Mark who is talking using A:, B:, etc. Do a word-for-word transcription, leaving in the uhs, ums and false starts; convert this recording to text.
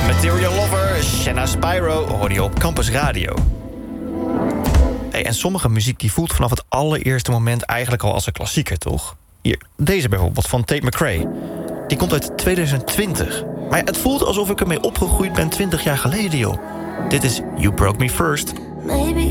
A: Material Lover, Shanna Spyro, hoor je op Campus Radio. Hey, en sommige muziek die voelt vanaf het allereerste moment eigenlijk al als een klassieker, toch? Hier, deze bijvoorbeeld van Tate McRae. Die komt uit twintig twintig. Maar ja, het voelt alsof ik ermee opgegroeid ben twintig jaar geleden, joh. Dit is You Broke Me First.
B: Maybe